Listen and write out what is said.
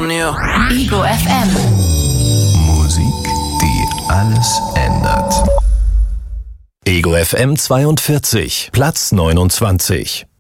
Insomnio. Ego FM. Musik, die alles ändert. Ego FM 42, Platz 29.